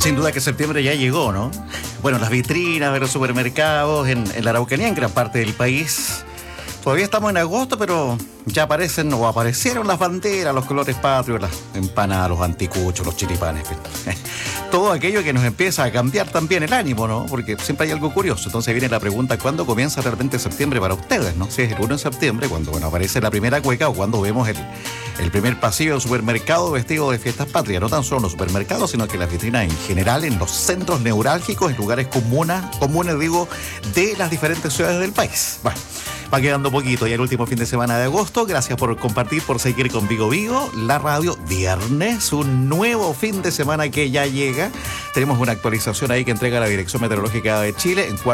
Sin duda que septiembre ya llegó, ¿no? Bueno, las vitrinas de los supermercados en la Araucanía, en gran parte del país. Todavía estamos en agosto, pero ya aparecen o aparecieron las banderas, los colores patrios, las empanadas, los anticuchos, los chiripanes. Todo aquello que nos empieza a cambiar también el ánimo, ¿no? Porque siempre hay algo curioso. Entonces viene la pregunta, ¿cuándo comienza realmente septiembre para ustedes, no? Si es el 1 de septiembre, cuando aparece la primera cueca, o cuando vemos el primer pasillo del supermercado vestido de fiestas patrias. No tan solo en los supermercados, sino que las vitrinas en general, en los centros neurálgicos, en lugares comunes, de las diferentes ciudades del país. Bueno, va quedando poquito ya el último fin de semana de agosto. Gracias por compartir, por seguir con Vigo Vigo, la radio. Viernes, un nuevo fin de semana que ya llega. Tenemos una actualización ahí que entrega la Dirección Meteorológica de Chile en cuanto